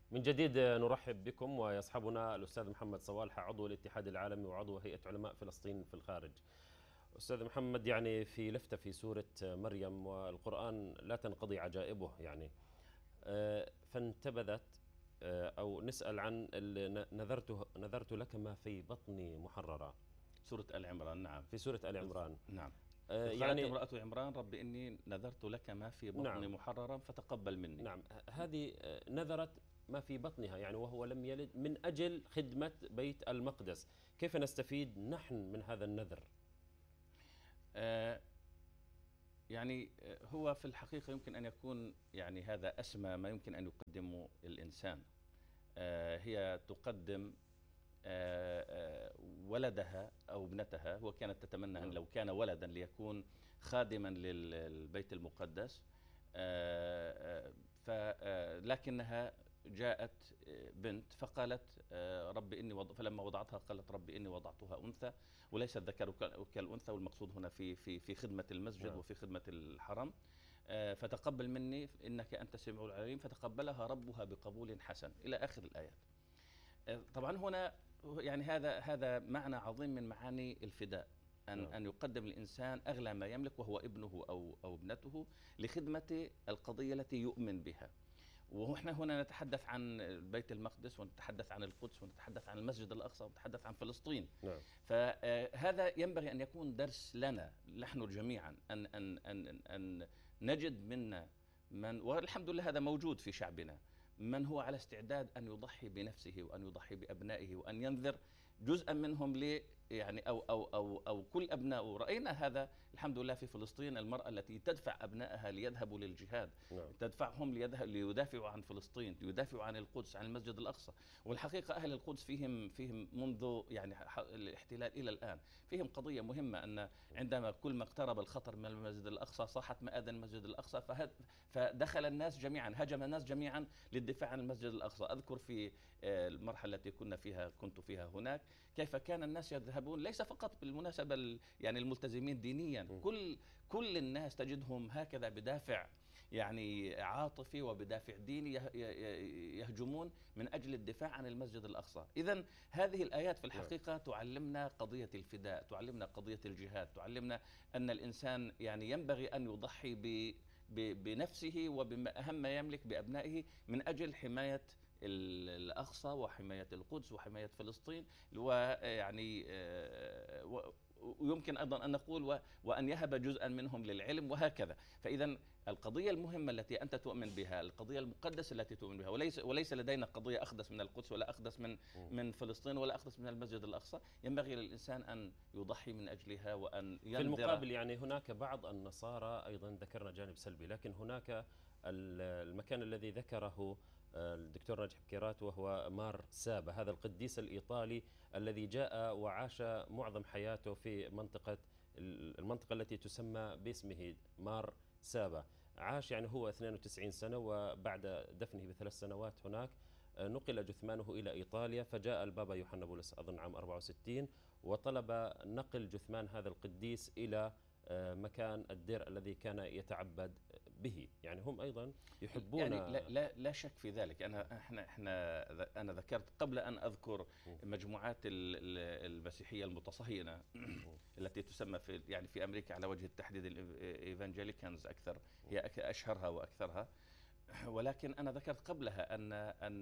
من جديد نرحب بكم، ويصحبنا الأستاذ محمد صوالح، عضو الاتحاد العالمي وعضو هيئة علماء فلسطين في الخارج. أستاذ محمد، يعني في لفتة في سورة مريم، والقرآن لا تنقضي عجائبه، يعني فانتبذت أو نسأل عن نذرت لك ما في بطني محررا. سورة آل عمران. نعم. في سورة آل عمران. نعم. قالت يعني امرأة عمران: رب إني نذرت لك ما في بطني نعم. محررا فتقبل مني. نعم، هذه نذرت ما في بطنها، يعني وهو لم يلد، من أجل خدمة بيت المقدس. كيف نستفيد نحن من هذا النذر؟ آه يعني هو في الحقيقة يمكن أن يكون يعني هذا أسمى ما يمكن أن يقدمه الإنسان. هي تقدم ولدها أو ابنتها. هو كانت تتمنى أن لو كان ولدا ليكون خادما للبيت المقدس، لكنها جاءت بنت فقالت رب إني فلما وضعتها قالت رب إني وضعتها أنثى وليس الذكر كالأنثى، والمقصود هنا في خدمة المسجد وفي خدمة الحرم. فتقبل مني إنك أنت السميع العليم. فتقبلها ربها بقبول حسن إلى آخر الآيات. طبعا هنا يعني هذا معنى عظيم من معاني الفداء، أن يقدم الإنسان أغلى ما يملك وهو ابنه أو ابنته لخدمة القضية التي يؤمن بها. ونحن هنا نتحدث عن بيت المقدس، ونتحدث عن القدس، ونتحدث عن المسجد الأقصى، ونتحدث عن فلسطين. نعم. فهذا ينبغي أن يكون درس لنا نحن جميعا، أن نجد منا من، والحمد لله هذا موجود في شعبنا، من هو على استعداد أن يضحي بنفسه وأن يضحي بأبنائه وأن ينذر جزءا منهم يعني أو كل أبنائه. رأينا هذا الحمد لله في فلسطين، المرأة التي تدفع أبنائها ليذهبوا للجهاد. نعم. تدفعهم ليدافعوا عن فلسطين، ليدافعوا عن القدس، عن المسجد الأقصى. والحقيقة أهل القدس فيهم منذ يعني الاحتلال إلى الآن فيهم قضية مهمة، أن عندما كل ما اقترب الخطر من المسجد الأقصى صاحت مآذن المسجد الأقصى، فدخل الناس جميعا، هجم الناس جميعا للدفاع عن المسجد الأقصى. أذكر في المرحلة التي كنت فيها هناك كيف كان الناس يذهبون، ليس فقط بالمناسبة يعني الملتزمين دينيا، كل الناس تجدهم هكذا بدافع يعني عاطفي وبدافع ديني يهجمون من أجل الدفاع عن المسجد الأقصى. إذن هذه الآيات في الحقيقة تعلمنا قضية الفداء، تعلمنا قضية الجهاد، تعلمنا أن الإنسان يعني ينبغي أن يضحي بنفسه وبأهم ما يملك بأبنائه من أجل حماية الأقصى وحماية القدس وحماية فلسطين. ويعني ويمكن أيضا أن نقول وأن يهب جزءا منهم للعلم وهكذا. فإذا القضية المهمة التي أنت تؤمن بها، القضية المقدسة التي تؤمن بها، وليس لدينا قضية أقدس من القدس ولا أقدس من فلسطين ولا أقدس من المسجد الأقصى، ينبغي للإنسان أن يضحي من أجلها وأن ينذر. في المقابل يعني هناك بعض النصارى أيضا ذكرنا جانب سلبي، لكن هناك المكان الذي ذكره الدكتور ناجح بكيرات، وهو مار سابا، هذا القديس الإيطالي الذي جاء وعاش معظم حياته في المنطقة التي تسمى باسمه، مار سابا. عاش يعني هو 92 سنة، وبعد دفنه ب3 سنوات هناك نقل جثمانه إلى إيطاليا، فجاء البابا يوحنا بولس أظن عام 64 وطلب نقل جثمان هذا القديس إلى مكان الدير الذي كان يتعبد به. يعني هم أيضا يحبون، يعني لا شك في ذلك. أنا ذكرت قبل أن أذكر مجموعات المسيحية المتصهينة التي تسمى في أمريكا على وجه التحديد الإيفانجيليكانز أكثر، هي أشهرها وأكثرها. ولكن أنا ذكرت قبلها أن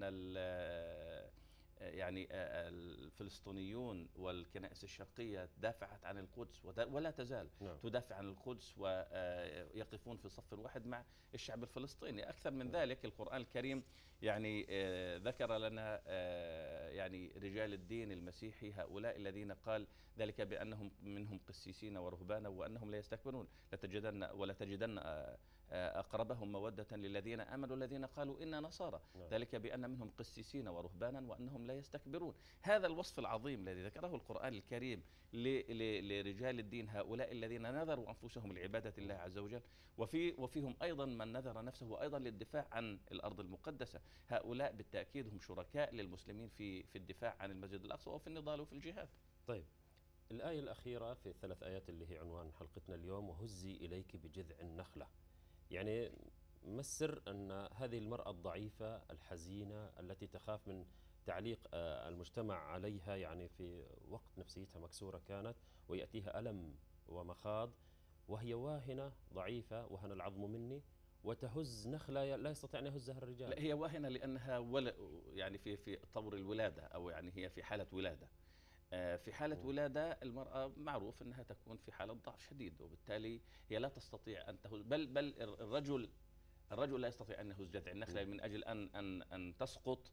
يعني الفلسطينيون والكنائس الشرقية دافعت عن القدس ولا تزال تدافع عن القدس، ويقفون في صف واحد مع الشعب الفلسطيني. أكثر من ذلك القرآن الكريم يعني ذكر لنا يعني رجال الدين المسيحي، هؤلاء الذين قال ذلك بأنهم منهم قسيسين ورهبانا وأنهم لا يستكبرون، ولتجدن أقربهم مودة للذين آمنوا الذين قالوا إنا نصارى، ذلك بأن منهم قسيسين ورهبانا وأنهم لا يستكبرون. هذا الوصف العظيم الذي ذكره القرآن الكريم لرجال الدين، هؤلاء الذين نذروا أنفسهم لعبادة الله عز وجل، وفيهم أيضا من نذر نفسه أيضا للدفاع عن الأرض المقدسة. هؤلاء بالتأكيد هم شركاء للمسلمين في الدفاع عن المسجد الأقصى وفي النضال وفي الجهاد. طيب، الآية الأخيرة في ال3 آيات اللي هي عنوان حلقتنا اليوم: وهزي إليك بجذع النخلة. يعني ما السر أن هذه المرأة الضعيفة الحزينة التي تخاف من تعليق المجتمع عليها، يعني في وقت نفسيتها مكسورة كانت ويأتيها ألم ومخاض وهي واهنة ضعيفة وهن العظم مني، وتهز نخلة لا يستطيع أن يهزها الرجال؟ لا، هي واهنة لأنها يعني في طور الولادة، أو يعني هي في حالة ولادة. في حالة ولادة المرأة معروف أنها تكون في حالة ضعف شديد، وبالتالي هي لا تستطيع أن تهز، بل الرجل لا يستطيع أن يهز جذع النخلة من أجل أن تسقط،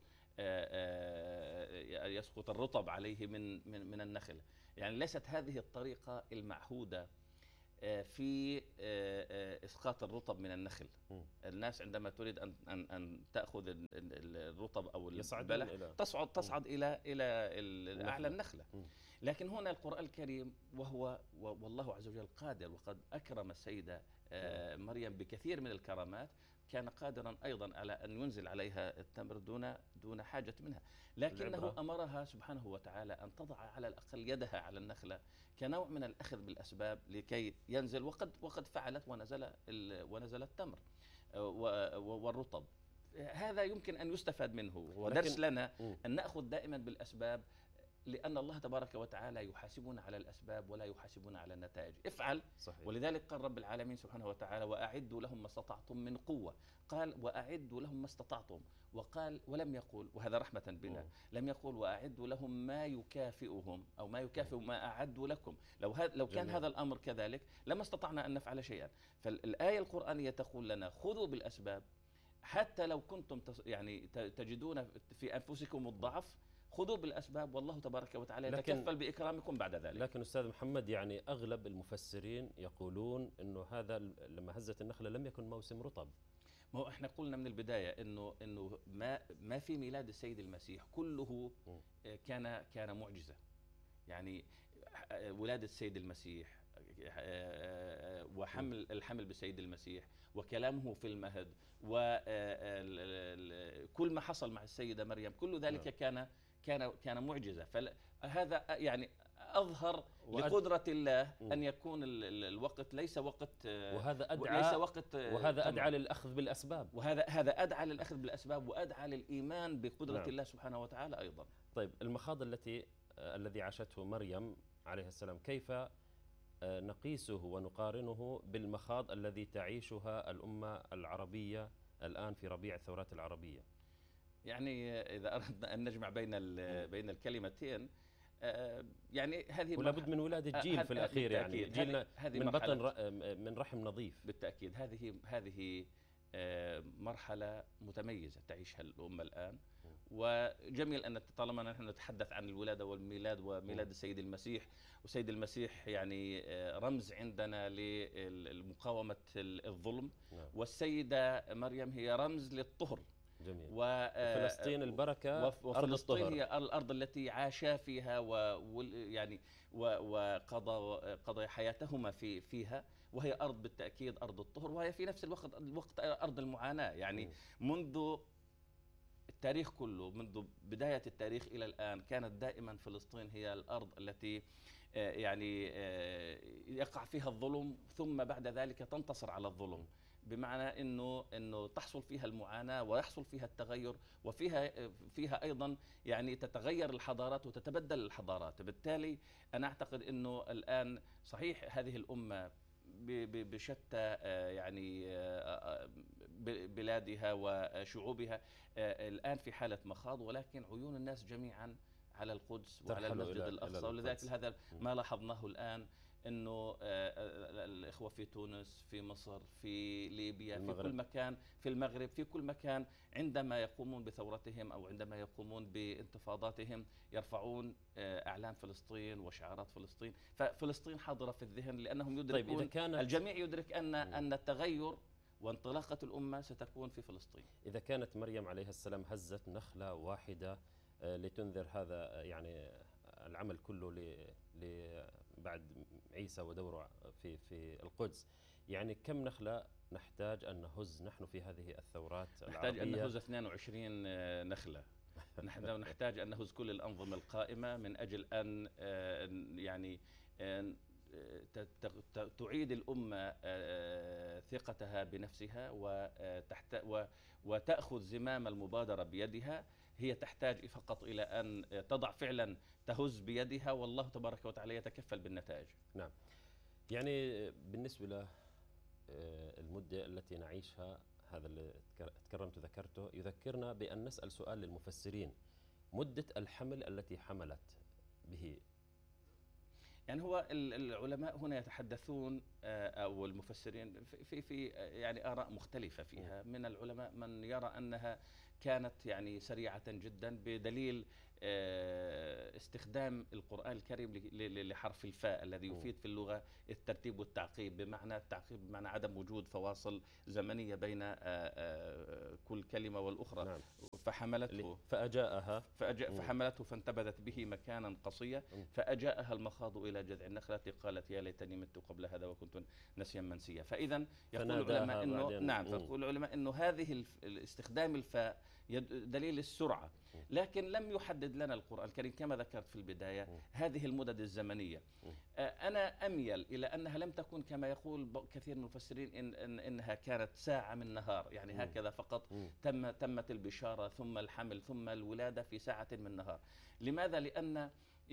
يسقط الرطب عليه من النخل. يعني ليست هذه الطريقة المعهودة في إسقاط الرطب من النخل. الناس عندما تريد أن تأخذ الرطب أو البلح تصعد إلى أعلى النخلة. لكن هنا القرآن الكريم والله عز وجل قادر، وقد أكرم السيدة مريم بكثير من الكرامات، كان قادرا أيضا على أن ينزل عليها التمر دون حاجة منها، لكنه أمرها سبحانه وتعالى أن تضع على الأقل يدها على النخلة كنوع من الأخذ بالأسباب لكي ينزل، وقد فعلت ونزل التمر والرطب. هذا يمكن أن يستفاد منه، ودرس لنا أن نأخذ دائما بالأسباب، لأن الله تبارك وتعالى يحاسبنا على الأسباب ولا يحاسبنا على النتائج. افعل. صحيح. ولذلك قال رب العالمين سبحانه وتعالى: وأعدوا لهم ما استطعتم من قوة. قال: وأعدوا لهم ما استطعتم، وقال ولم يقول، وهذا رحمة بنا، لم يقول وأعدوا لهم ما يكافئهم أو ما يكافئ ما أعدوا لكم. لو كان هذا الأمر كذلك لما استطعنا أن نفعل شيئا. فالآية القرآنية تقول لنا: خذوا بالأسباب، حتى لو كنتم يعني تجدون في أنفسكم الضعف، خذوا بالأسباب، والله تبارك وتعالى يتكفل بإكرامكم بعد ذلك. لكن أستاذ محمد، يعني أغلب المفسرين يقولون أنه هذا لما هزت النخلة لم يكن موسم رطب. ما هو احنا قلنا من البداية انه ما في ميلاد السيد المسيح كله كان معجزة. يعني ولادة السيد المسيح الحمل بالسيد المسيح وكلامه في المهد وكل ما حصل مع السيدة مريم، كل ذلك كان معجزة. فهذا يعني أظهر لقدرة الله أن يكون الوقت ليس وقت، وهذا أدعى للأخذ بالأسباب، وهذا أدعى للأخذ بالأسباب، وأدعى للإيمان بقدرة الله سبحانه وتعالى أيضا. طيب، المخاض الذي عاشته مريم عليه السلام، كيف نقيسه ونقارنه بالمخاض الذي تعيشها الأمة العربية الآن في ربيع الثورات العربية؟ يعني إذا أردنا أن نجمع بين الكلمتين، يعني هذه ولا بد من ولادة جيل في الأخير، يعني جيلنا من بطن من رحم نظيف. بالتأكيد هذه مرحلة متميزة تعيشها الأمة الآن. وجميل أن طالما نحن نتحدث عن الولادة والميلاد وميلاد السيد المسيح، والسيد المسيح يعني رمز عندنا لمقاومة الظلم، والسيدة مريم هي رمز للطهر. جميل. وفلسطين البركة، وفلسطين هي الأرض التي عاشا فيها ويعني وقضى حياتهما فيها، وهي أرض بالتأكيد أرض الطهر، وهي في نفس الوقت أرض المعاناة. يعني منذ التاريخ كله، منذ بداية التاريخ إلى الآن، كانت دائما فلسطين هي الأرض التي يعني يقع فيها الظلم، ثم بعد ذلك تنتصر على الظلم، بمعنى انه تحصل فيها المعاناة ويحصل فيها التغير، وفيها ايضا يعني تتغير الحضارات وتتبدل الحضارات. بالتالي انا اعتقد انه الان صحيح هذه الامة بشتى يعني بلادها وشعوبها الان في حالة مخاض، ولكن عيون الناس جميعا على القدس وعلى المسجد الأقصى. ولذلك هذا ما لاحظناه الآن، انه الاخوه في تونس، في مصر، في ليبيا، في كل مكان، في المغرب، في كل مكان، عندما يقومون بثورتهم او عندما يقومون بانتفاضاتهم يرفعون اعلام فلسطين وشعارات فلسطين. ففلسطين حاضره في الذهن، لانهم يدركون، الجميع يدرك ان التغير وانطلاقه الامه ستكون في فلسطين. اذا كانت مريم عليها السلام هزت نخله واحده لتنذر هذا يعني العمل كله بعد عيسى ودوره في القدس، يعني كم نخلة نحتاج أن نهز نحن في هذه الثورات العربية؟ نحتاج أن نهز 22 نخلة. نحن نحتاج أن نهز كل الأنظمة القائمة من أجل أن يعني تعيد الأمة ثقتها بنفسها وتأخذ زمام المبادرة بيدها. هي تحتاج فقط إلى أن تضع فعلا تهز بيدها، والله تبارك وتعالى يتكفل بالنتائج. نعم. يعني بالنسبة للمدة التي نعيشها، هذا اللي تكرمت ذكرته يذكرنا بأن نسأل سؤال للمفسرين: مدة الحمل التي حملت به. يعني هو العلماء هنا يتحدثون أو المفسرين في يعني آراء مختلفة فيها. من العلماء من يرى أنها كانت يعني سريعة جدا، بدليل استخدام القرآن الكريم لحرف الفاء الذي يفيد في اللغة الترتيب والتعقيب، بمعنى التعقيب بمعنى عدم وجود فواصل زمنية بين كل كلمة والأخرى. نعم. فحملته فحملته فانتبذت به مكانا قصيا، فأجاءها المخاض إلى جذع النخلة قالت يا ليتني مت قبل هذا وكنت نسيا منسيا. فإذا يقول العلماء إنه نعم، فيقول العلماء إنه هذه استخدام الفاء دليل السرعة، لكن لم يحدد لنا القرآن الكريم كما ذكرت في البداية هذه المدد الزمنية. أنا أميل إلى أنها لم تكن كما يقول كثير من المفسرين إنها كانت ساعة من نهار، يعني هكذا فقط تمت البشارة ثم الحمل ثم الولادة في ساعة من نهار. لماذا؟ لأن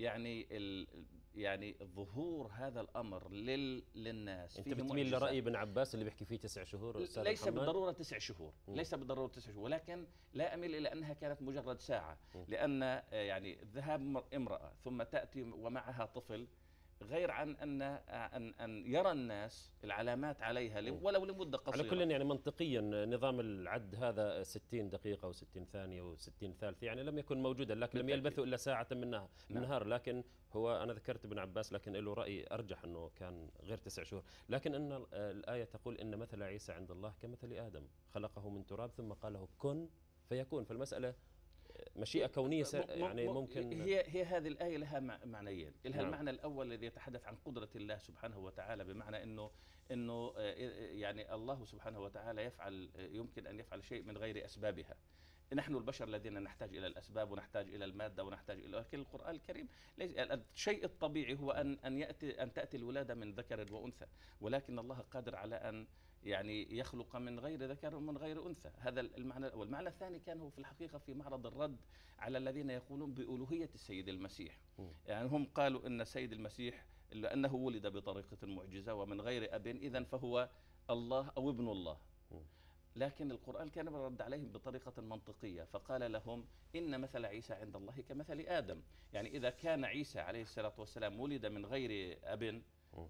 يعني ظهور هذا الأمر للناس. أنت بتميل لرأي ابن عباس اللي بيحكي فيه 9 شهور؟ ليس بالضرورة 9 شهور، ليس بالضرورة 9 شهور، ولكن لا أميل إلى أنها كانت مجرد ساعة. لأن يعني ذهاب امرأة ثم تأتي ومعها طفل غير عن أن يرى الناس العلامات عليها ولو لمدة قصيرة. على كل يعني منطقيا نظام العد هذا 60 دقيقة و60 ثانية و60 ثالثة يعني لم يكن موجودا، لكن لم يلبثوا إلا ساعة من نهار. لكن هو أنا ذكرت ابن عباس، لكن له رأي أرجح أنه كان غير 9 شهور. لكن أن الآية تقول إن مثل عيسى عند الله كمثل آدم، خلقه من تراب ثم قال له كن فيكون. فالمسألة مشيئة كونية يعني ممكن. هي هذه الآية لها معنيين. لها نعم. المعنى الأول الذي يتحدث عن قدرة الله سبحانه وتعالى، بمعنى إنه يعني الله سبحانه وتعالى يمكن أن يفعل شيء من غير أسبابها. نحن البشر الذين نحتاج إلى الأسباب ونحتاج إلى المادة ونحتاج إلى، لكن القرآن الكريم الشيء الطبيعي هو أن تأتي الولادة من ذكر وأنثى، ولكن الله قادر على أن يعني يخلق من غير ذكر ومن غير أنثى. هذا المعنى الأول. المعنى الثاني كان هو في الحقيقة في معرض الرد على الذين يقولون بألوهية السيد المسيح. يعني هم قالوا إن السيد المسيح لأنه ولد بطريقة معجزة ومن غير أب إذن فهو الله أو ابن الله. لكن القرآن كان رد عليهم بطريقة منطقية، فقال لهم إن مثل عيسى عند الله كمثل آدم. يعني إذا كان عيسى عليه الصلاة والسلام ولد من غير أب،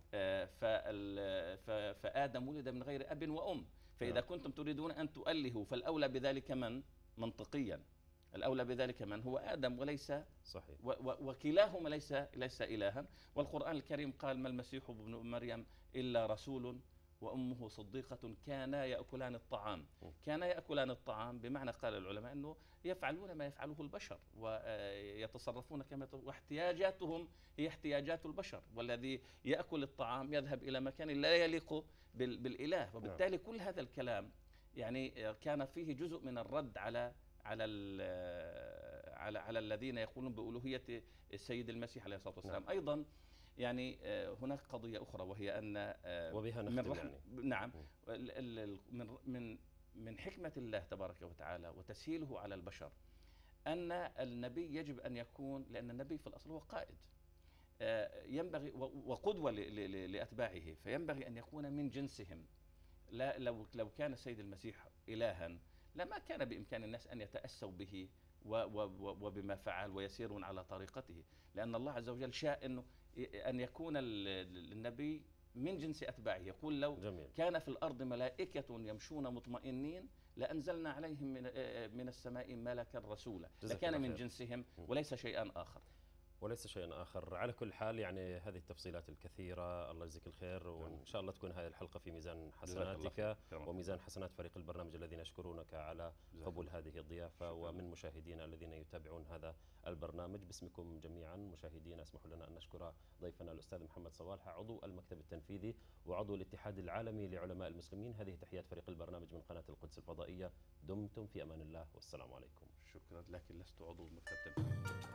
فآدم ولد من غير أب وأم. فإذا كنتم تريدون أن تؤلهوا فالأولى بذلك من منطقيا؟ الأولى بذلك من هو آدم وليس صحيح، وكلاهما ليس إلها. والقرآن الكريم قال ما المسيح ابن مريم إلا رسول وأمه صديقة كانا يأكلان الطعام. كانا يأكلان الطعام بمعنى قال العلماء أنه يفعلون ما يفعله البشر ويتصرفون كما، واحتياجاتهم هي احتياجات البشر، والذي يأكل الطعام يذهب إلى مكان لا يليق بالإله. وبالتالي كل هذا الكلام يعني كان فيه جزء من الرد على الذين يقولون بألوهية السيد المسيح عليه الصلاة والسلام. أيضا يعني هناك قضية أخرى، وهي أن وبها نختم يعني. نعم، من حكمة الله تبارك وتعالى وتسهيله على البشر أن النبي يجب أن يكون، لأن النبي في الأصل هو قائد ينبغي وقدوة لأتباعه، فينبغي أن يكون من جنسهم. لا لو كان السيد المسيح إلها لما كان بإمكان الناس أن يتأسوا به وبما فعل ويسيرون على طريقته، لأن الله عز وجل شاء أن يكون النبي من جنس أتباعه. يقول لو كان في الأرض ملائكة يمشون مطمئنين لأنزلنا عليهم من السماء ملكا رسولا، لكان من جنسهم وليس شيئا آخر. على كل حال يعني هذه التفصيلات الكثيرة، الله يجزيك الخير، وإن شاء الله تكون هذه الحلقة في ميزان حسناتك وميزان حسنات فريق البرنامج الذين يشكرونك على قبول هذه الضيافة، ومن مشاهدينا الذين يتابعون هذا البرنامج. باسمكم جميعا مشاهدينا اسمحوا لنا أن نشكر ضيفنا الأستاذ محمد صوالح، عضو المكتب التنفيذي وعضو الاتحاد العالمي لعلماء المسلمين. هذه تحيات فريق البرنامج من قناة القدس الفضائية. دمتم في أمان الله والسلام عليكم. شكرا، لكن لست عضو المكتب التنفيذي.